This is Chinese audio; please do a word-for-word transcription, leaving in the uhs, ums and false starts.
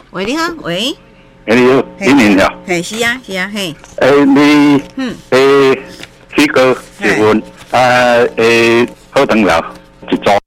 喂，你好，喂。 哎，你好，今年好。 嘿，是啊，是啊，嘿。 诶，你嗯， 诶，去过结婚啊？诶，好长了一组，